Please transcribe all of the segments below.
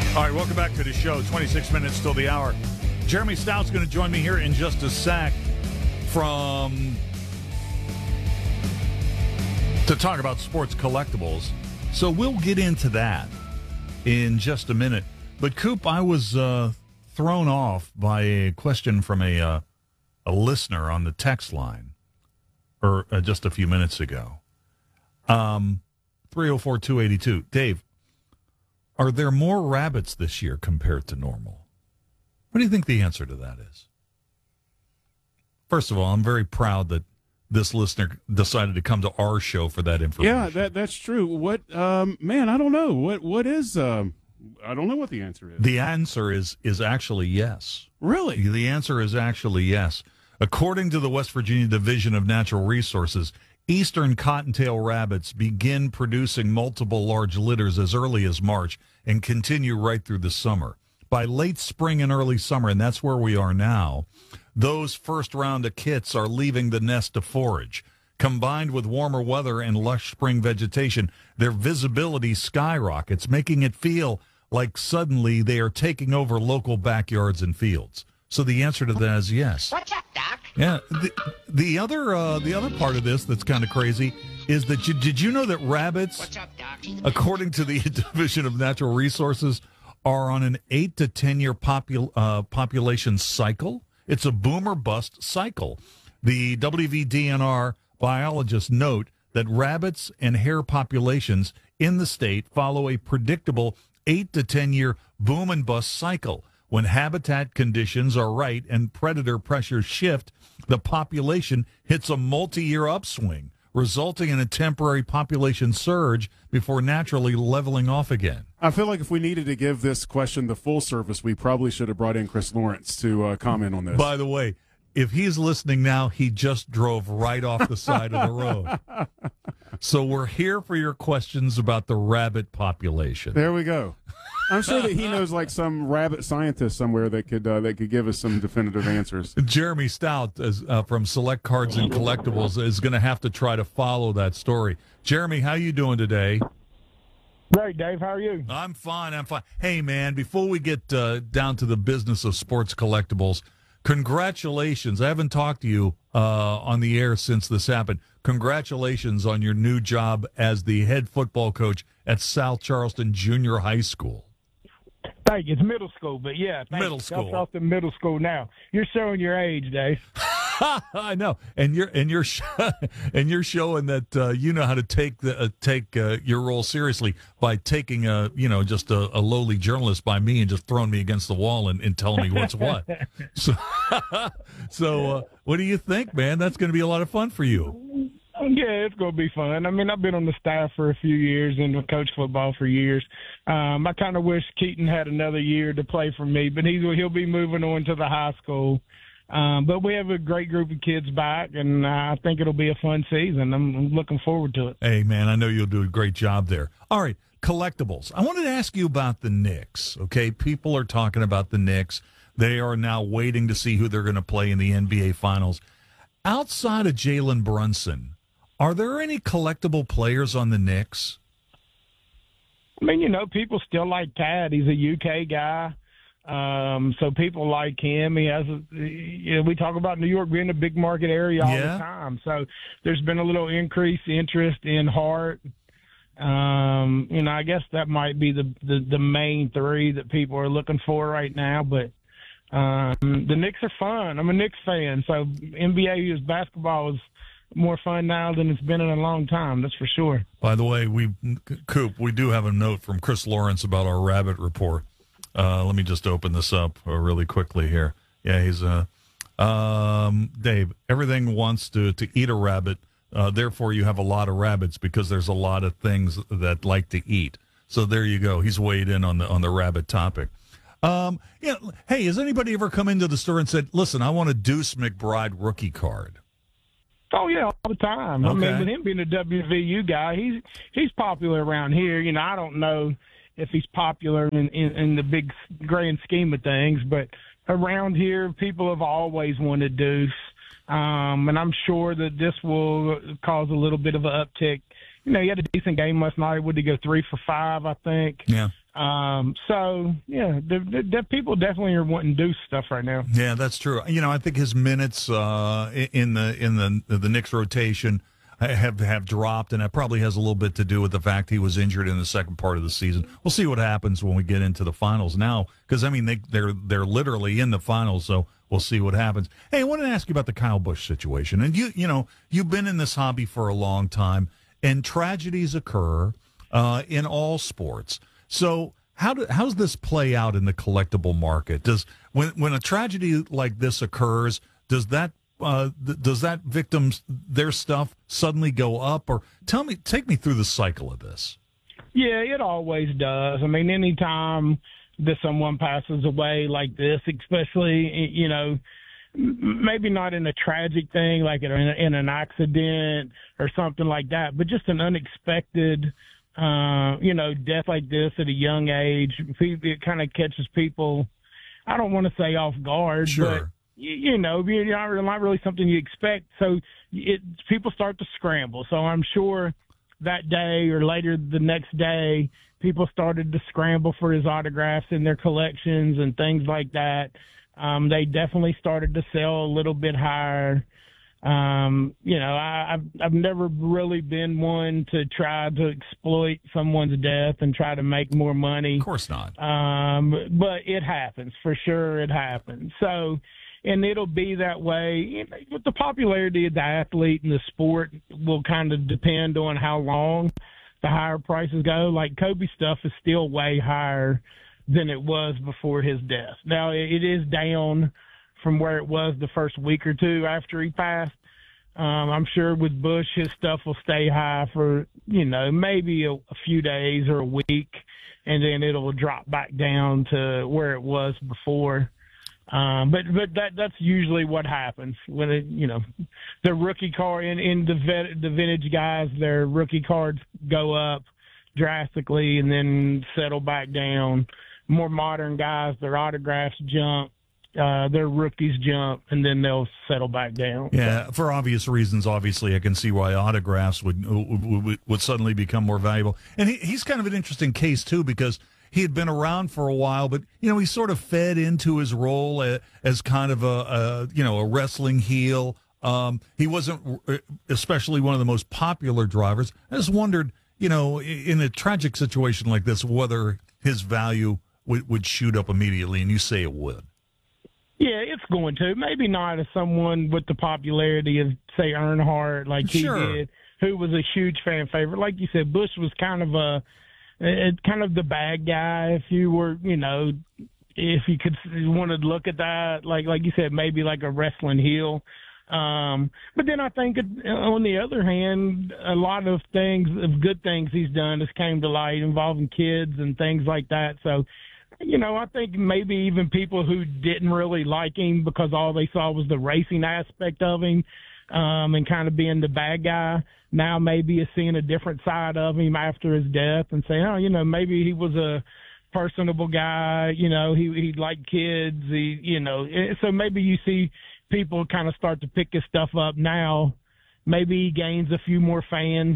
All right, welcome back to the show. 26 minutes till the hour. Jeremy Stout's going to join me here in just a sec to talk about sports collectibles. So we'll get into that in just a minute. But, Coop, I was thrown off by a question from a listener on the text line just a few minutes ago. 304-282. Dave, are there more rabbits this year compared to normal? What do you think the answer to that is? First of all, I'm very proud that this listener decided to come to our show for that information. Yeah, that's true. What, man, I don't know. What is, I don't know what the answer is. The answer is actually yes. Really? The answer is actually yes. According to the West Virginia Division of Natural Resources, eastern cottontail rabbits begin producing multiple large litters as early as March and continue right through the summer. By late spring and early summer, and that's where we are now, those first round of kits are leaving the nest to forage. Combined with warmer weather and lush spring vegetation, their visibility skyrockets, making it feel like suddenly they are taking over local backyards and fields. So the answer to that is yes. What's up, Doc? Yeah. The other part of this that's kind of crazy is that did you know that rabbits, What's up, Doc? according to the Division of Natural Resources, are on an 8 to 10 year population cycle? It's a boom or bust cycle. The WVDNR biologists note that rabbits and hare populations in the state follow a predictable 8 to 10 year boom and bust cycle. When habitat conditions are right and predator pressures shift, the population hits a multi-year upswing, resulting in a temporary population surge before naturally leveling off again. I feel like if we needed to give this question the full service, we probably should have brought in Chris Lawrence to comment on this. By the way, if he's listening now, he just drove right off the side of the road. So we're here for your questions about the rabbit population. There we go. I'm sure that he knows like some rabbit scientist somewhere that could give us some definitive answers. Jeremy Stout from Select Cards and Collectibles is going to have to try to follow that story. Jeremy, how you doing today? Great, Dave. How are you? I'm fine. Hey, man, before we get down to the business of sports collectibles, congratulations. I haven't talked to you on the air since this happened. Congratulations on your new job as the head football coach at South Charleston Junior High School. Thank you. It's middle school, but yeah. Middle school. South Charleston Middle School now. You're showing your age, Dave. I know, and you're showing that you know how to take your role seriously by taking just a lowly journalist by me and just throwing me against the wall and telling me what's what. So what do you think, man? That's going to be a lot of fun for you. Yeah, it's going to be fun. I mean, I've been on the staff for a few years and coached football for years. I kind of wish Keaton had another year to play for me, but he'll be moving on to the high school. But we have a great group of kids back, and I think it'll be a fun season. I'm looking forward to it. Hey, man, I know you'll do a great job there. All right, collectibles. I wanted to ask you about the Knicks, okay? People are talking about the Knicks. They are now waiting to see who they're going to play in the NBA Finals. Outside of Jalen Brunson, are there any collectible players on the Knicks? I mean, people still like Tad. He's a UK guy. So people like him. He has, we talk about New York being a big market area all the time. So there's been a little increased interest in Hart. I guess that might be the main three that people are looking for right now. But the Knicks are fun. I'm a Knicks fan. So NBA basketball is more fun now than it's been in a long time. That's for sure. By the way, Coop, we do have a note from Chris Lawrence about our rabbit report. Let me just open this up really quickly here. Yeah, he's Dave, everything wants to eat a rabbit. Therefore, you have a lot of rabbits because there's a lot of things that like to eat. So there you go. He's weighed in on the rabbit topic. Hey, has anybody ever come into the store and said, listen, I want a Deuce McBride rookie card? Oh, yeah, all the time. Okay. I mean, with him being a WVU guy, he's popular around here. I don't know if he's popular in the big grand scheme of things, but around here, people have always wanted Deuce. And I'm sure that this will cause a little bit of an uptick. He had a decent game last night. Would he go 3 for 5, I think? Yeah. So yeah, the people definitely are wanting to do stuff right now. Yeah, that's true. I think his minutes in the Knicks rotation have dropped, and that probably has a little bit to do with the fact he was injured in the second part of the season. We'll see what happens when we get into the finals now, because they're literally in the finals, so we'll see what happens. Hey, I wanted to ask you about the Kyle Busch situation, and you've been in this hobby for a long time, and tragedies occur in all sports. So how's this play out in the collectible market? When a tragedy like this occurs, does that victim's their stuff suddenly go up? Or take me through the cycle of this. Yeah, it always does. I mean, anytime that someone passes away like this, especially, maybe not in a tragic thing like in an accident or something like that, but just an unexpected, death like this at a young age, it kind of catches people, I don't want to say off guard, sure. But not really something you expect. So people start to scramble. So I'm sure that day or later the next day, people started to scramble for his autographs in their collections and things like that. They definitely started to sell a little bit higher. I've never really been one to try to exploit someone's death and try to make more money. Of course not. But it happens. For sure it happens. So, and it'll be that way. With the popularity of the athlete and the sport will kind of depend on how long the higher prices go. Like Kobe stuff is still way higher than it was before his death. Now, it is down from where it was the first week or two after he passed. I'm sure with Busch, his stuff will stay high for, maybe a few days or a week, and then it'll drop back down to where it was before. But that's usually what happens when the rookie card in the vintage guys, their rookie cards go up drastically and then settle back down. More modern guys, their autographs jump, their rookies jump, and then they'll settle back down. Yeah, for obvious reasons. Obviously, I can see why autographs would suddenly become more valuable. And he's kind of an interesting case too, because he had been around for a while, but he sort of fed into his role as kind of a wrestling heel. He wasn't especially one of the most popular drivers. I just wondered, in a tragic situation like this, whether his value would shoot up immediately, and you say it would. Yeah, it's going to. Maybe not as someone with the popularity of, say, Earnhardt, like he did, who was a huge fan favorite. Like you said, Busch was kind of the bad guy, if you were, if you wanted to look at that, like you said, maybe like a wrestling heel. But then I think on the other hand, a lot of good things he's done has came to light involving kids and things like that. So, I think maybe even people who didn't really like him because all they saw was the racing aspect of him, and kind of being the bad guy, now maybe is seeing a different side of him after his death and saying, oh, maybe he was a personable guy, he liked kids, so maybe you see people kind of start to pick his stuff up now. Maybe he gains a few more fans,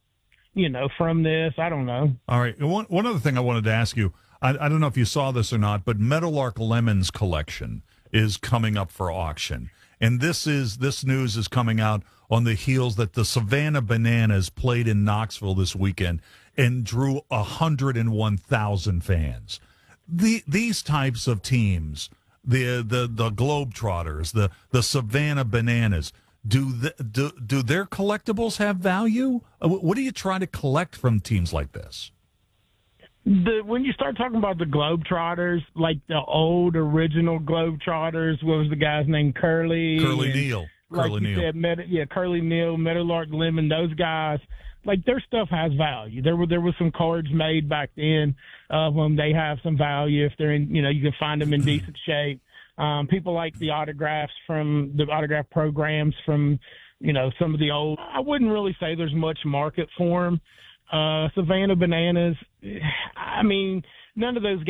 from this. I don't know. All right. One other thing I wanted to ask you, I don't know if you saw this or not, but Meadowlark Lemons collection is coming up for auction. And this news is coming out on the heels that the Savannah Bananas played in Knoxville this weekend and drew 101,000 fans. These types of teams, the Globetrotters, the Savannah Bananas, do their collectibles have value? What do you try to collect from teams like this? When you start talking about the Globetrotters, like the old original Globetrotters, what was the guy's name? Curly Neal. Curly Neal, Meadowlark Lemon, those guys, like their stuff has value. There was some cards made back then of them. They have some value if they're in, you can find them in decent shape. People like the autographs from the autograph programs from, some of the old. I wouldn't really say there's much market for them. Savannah Bananas, I mean, none of those